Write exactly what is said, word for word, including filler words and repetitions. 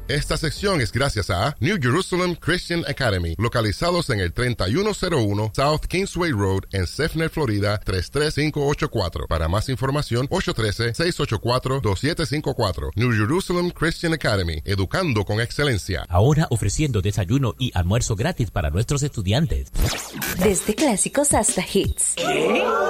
Esta sección es gracias a New Jerusalem Christian Academy, localizados en el treinta y uno cero uno South Kingsway Road en Sefner, Florida tres tres cinco ocho cuatro. Para más información, ocho uno tres, seis ocho cuatro, dos siete cinco cuatro. New Jerusalem Christian Academy, educando con excelencia. Ahora ofreciendo desayuno y almuerzo gratis para nuestros estudiantes. Desde clásicos hasta hits. ¿Qué?